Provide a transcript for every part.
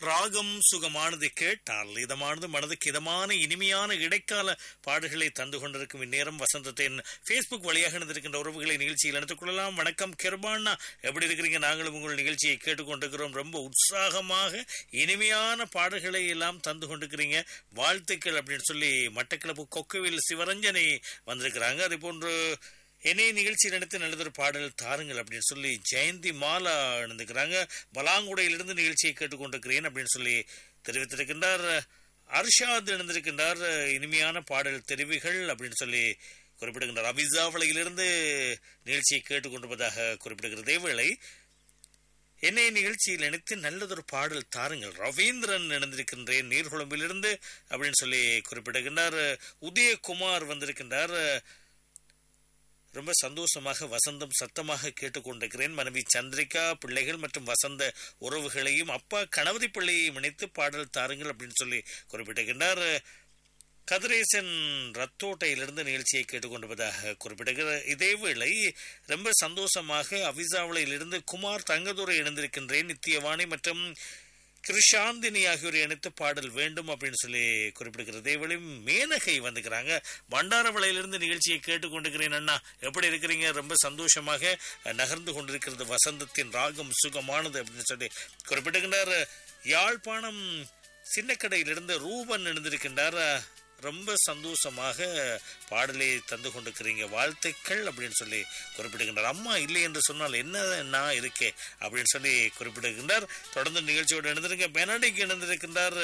ராகம் சுகமானது கேட்டால் இதமானது மனதுக்கு இதமான இனிமையான இடைக்கால பாடுகளை தந்து கொண்டிருக்கும் இந்நேரம் வசந்தத்தின் Facebook வழியாக இருந்திருக்கின்ற உறவுகளை நிகழ்ச்சியில் எடுத்துக் கொள்ளலாம். வணக்கம் கிருபாண்ணா, எப்படி இருக்கிறீங்க? நாங்களும் உங்கள் நிகழ்ச்சியை கேட்டுக்கொண்டிருக்கிறோம். ரொம்ப உற்சாகமாக இனிமையான பாடல்களை எல்லாம் தந்து கொண்டிருக்கிறீங்க, வாழ்த்துக்கள் அப்படின்னு சொல்லி மட்டக்களப்பு கொக்குவில் சிவரஞ்சனை வந்திருக்கிறாங்க. அதே போன்று என்னை நிகழ்ச்சி நடத்தி நல்லதொரு பாடல் தாருங்கள் அப்படின்னு சொல்லி ஜெயந்தி மாலா இருந்துக்கிறாங்க. பலாங்குடையிலிருந்து நிகழ்ச்சியை கேட்டுக்கொண்டிருக்கிறேன் அப்படின்னு சொல்லி தெரிவித்திருக்கின்றார். அர்ஷாத் இருந்திருக்கின்றார், இனிமையான பாடல் தெரிவுகள் அப்படின்னு சொல்லி குறிப்பிடுகின்றார். அபிசாவளையிலிருந்து நிகழ்ச்சியை கேட்டுக்கொண்டிருப்பதாக குறிப்பிடுகிறது. இதேவேளை என்னை நிகழ்ச்சியில் நினைத்து நல்லதொரு பாடல் தாருங்கள், ரவீந்திரன் இணைந்திருக்கின்றேன் நீர்குழம்பிலிருந்து அப்படின்னு சொல்லி குறிப்பிடுகின்றார். உதயகுமார் வந்திருக்கின்றார், ரொம்ப சந்தோஷமாக வசந்தம் சத்தமாக கேட்டுக்கொண்டிருக்கிறேன். மனைவி சந்திரிகா, பிள்ளைகள் மற்றும் வசந்த உறவுகளையும் அப்பா கணவதி பிள்ளையையும் இணைத்து பாடல் தாருங்கள் அப்படின்னு சொல்லி குறிப்பிடுகின்றார். கதிரேசன் ரத்தோட்டையிலிருந்து நிகழ்ச்சியை கேட்டுக்கொண்டிருப்பதாக குறிப்பிடுகிறார். இதேவேளை ரொம்ப சந்தோஷமாக அவிசாவளையிலிருந்து குமார் தங்கதுரை இணைந்திருக்கின்றேன், நித்தியவாணி மற்றும் கிருஷாந்தினி ஆகியோரை இணைத்து பாடல் வேண்டும் அப்படின்னு சொல்லி குறிப்பிடுகிறது. இதேவேளை மேனகை வந்துக்கிறாங்க, பண்டாரவளையிலிருந்து நிகழ்ச்சியை கேட்டுக்கொண்டிருக்கிறேன். அண்ணா எப்படி இருக்கிறீங்க? ரொம்ப சந்தோஷமாக நகர்ந்து கொண்டிருக்கிறது வசந்தத்தின் ராகம் சுகமானது அப்படின்னு சொல்லி குறிப்பிடுகின்றார். யாழ்ப்பாணம் சின்னக்கடையிலிருந்து ரூபன் இணைந்திருக்கின்றார், ரொம்ப சந்தோஷமாக பாடலை தந்து கொண்டிருக்கிறீங்க, வாழ்த்துக்கள் அப்படின்னு சொல்லி குறிப்பிடுகின்றார். அம்மா இல்லை என்று சொன்னால் என்ன நான் இருக்கே அப்படின்னு சொல்லி குறிப்பிடுகின்றார். தொடர்ந்து நிகழ்ச்சியோடு இணைந்திருக்க பெனடிக்கு இணைந்திருக்கின்றார்.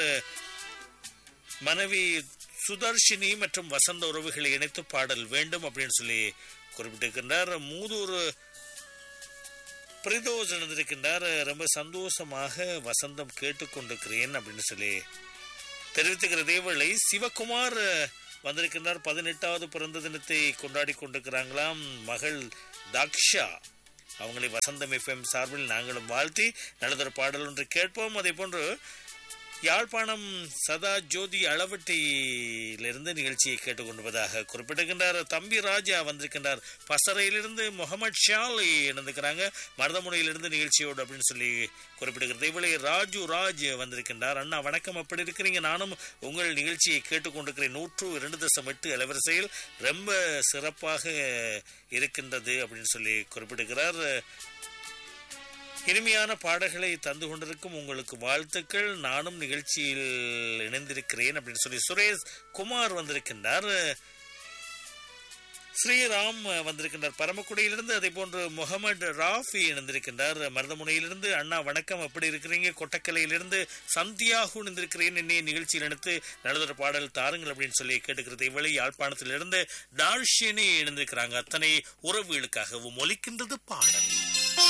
மனைவி சுதர்ஷினி மற்றும் வசந்த உறவுகளை இணைத்து பாடல் வேண்டும் அப்படின்னு சொல்லி குறிப்பிட்டிருக்கின்றார். மூதூர் பிரிதோஸ் இணைந்திருக்கின்றார், ரொம்ப சந்தோஷமாக வசந்தம் கேட்டுக்கொண்டிருக்கிறேன் அப்படின்னு சொல்லி தெரிவித்துக்கிற. இதேவேளை சிவகுமார் வந்திருக்கின்றார், 18வது பிறந்த தினத்தை கொண்டாடி கொண்டிருக்கிறாங்களாம். மகள் தாக்ஷா அவங்களை வசந்தம் FM சார்பில் நாங்களும் வாழ்த்தி நல்லதொரு பாடல் ஒன்று கேட்போம். அதே போன்று யாழ்ப்பாணம் சதா ஜோதி அளவட்டியிலிருந்து நிகழ்ச்சியை கேட்டுக்கொண்டிருப்பதாக குறிப்பிட்டிருக்கின்றார். தம்பி ராஜா வந்திருக்கின்றார், பசறையிலிருந்து முகமது ஷாலி இணைந்திருக்கிறாங்க, மருதமுனையிலிருந்து நிகழ்ச்சியோடு அப்படின்னு சொல்லி குறிப்பிடுகிறது. இவளை ராஜ் வந்திருக்கின்றார். அண்ணா வணக்கம், எப்படி இருக்கிறீங்க? நானும் உங்கள் நிகழ்ச்சியை கேட்டுக்கொண்டிருக்கிறேன், 102.8 அலைவரிசையில் ரொம்ப சிறப்பாக இருக்கின்றது அப்படின்னு சொல்லி குறிப்பிடுகிறார். இனிமையான பாடல்களை தந்து கொண்டிருக்கும் உங்களுக்கு வாழ்த்துக்கள், நானும் நிகழ்ச்சியில் இணைந்திருக்கிறேன் அப்படின்னு சொல்லி சுரேஷ் குமார் வந்திருக்கின்றார். ஸ்ரீராம் வந்திருக்கின்றார் பரமக்குடியிலிருந்து. அதே போன்று முகமது ராஃபி இணைந்திருக்கின்றார் மருதமுனையிலிருந்து. அண்ணா வணக்கம், எப்படி இருக்கிறீங்க? கொட்டக்கலையிலிருந்து சந்தியாகு இணைந்திருக்கிறேன், என்னை நிகழ்ச்சியில் இணைத்து நல்லதொரு பாடல் தாருங்கள் அப்படின்னு சொல்லி கேட்டுக்கிறது. இவளை யாழ்ப்பாணத்திலிருந்து தார்ஷினி இணைந்திருக்கிறாங்க. அத்தனை உறவுகளுக்காகவும் ஒலிக்கின்றது பாடல்.